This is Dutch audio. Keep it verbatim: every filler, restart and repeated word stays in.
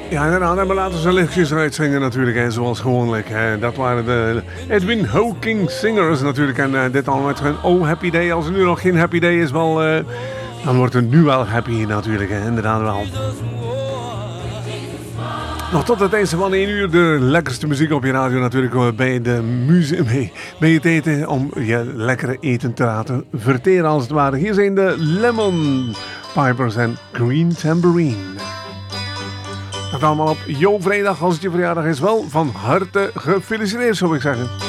Ja, inderdaad, en we laten ze lichtjes eruit zingen natuurlijk, hè, zoals gewoonlijk. Hè. Dat waren de Edwin Hawking Singers natuurlijk. En uh, dit allemaal met een Oh Happy Day. Als er nu nog geen Happy Day is, wel, uh, dan wordt het nu wel happy natuurlijk, hè. Inderdaad wel. Nog tot het einde van één uur de lekkerste muziek op je radio natuurlijk bij, de muzie- bij, bij het eten. Om je lekkere eten te laten verteren als het ware. Hier zijn de Lemon Pipers en Green Tambourine. Dat allemaal op jouw vrijdag als het je verjaardag is. Wel van harte gefeliciteerd zou ik zeggen.